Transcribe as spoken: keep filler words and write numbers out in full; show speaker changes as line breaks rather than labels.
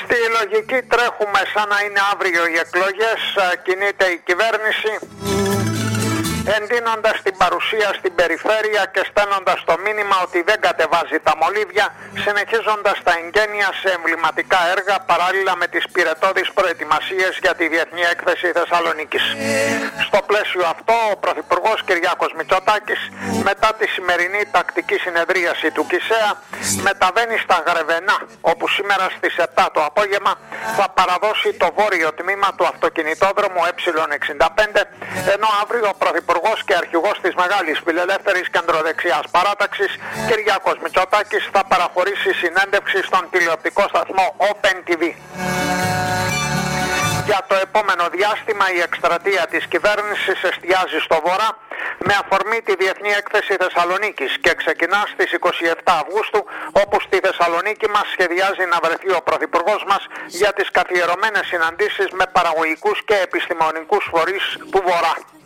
Στη λογική τρέχουμε σαν να είναι αύριο οι εκλογές, κινείται η κυβέρνηση εντείνοντας την παρουσία στην περιφέρεια και στέλνοντας το μήνυμα ότι δεν κατεβάζει τα μολύβια, συνεχίζοντας τα εγγένεια σε εμβληματικά έργα παράλληλα με τις πυρετώδεις προετοιμασίες για τη Διεθνή Έκθεση Θεσσαλονίκης. Στο πλαίσιο αυτό, ο Πρωθυπουργός Κυριάκος Μητσοτάκης, μετά τη σημερινή τακτική συνεδρίαση του ΚΙΣΕΑ, μεταβαίνει στα Γρεβενά, όπου σήμερα στις επτά το απόγευμα θα παραδώσει το βόρειο τμήμα του αυτοκινητόδρομου Ε εξήντα πέντε, ενώ αύριο ο Πρωθυπουργός και αρχηγός της Μεγάλης Φιλελεύθερης Κεντροδεξιάς Παράταξης, Κυριάκος Μητσοτάκης, θα παραχωρήσει συνέντευξη στον τηλεοπτικό σταθμό Open τι βι. Για το επόμενο διάστημα η εκστρατεία της κυβέρνησης εστιάζει στο Βορρά με αφορμή τη Διεθνή Έκθεση Θεσσαλονίκης και ξεκινά στις είκοσι επτά Αυγούστου, όπου στη Θεσσαλονίκη μας σχεδιάζει να βρεθεί ο Πρωθυπουργός μας για τις καθιερωμένες συναντήσεις με παραγωγικούς και επιστημονικούς φορείς του Βορρά.